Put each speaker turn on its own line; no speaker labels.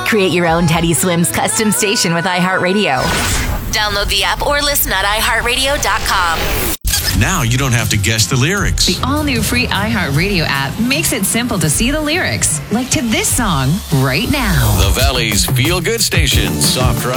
Create your own Teddy Swims custom station with iHeartRadio. Download the app or listen at iHeartRadio.com.
Now you don't have to guess the lyrics.
The all-new free iHeartRadio app makes it simple to see the lyrics, like to this song right now.
The Valley's feel-good station, Soft Rock.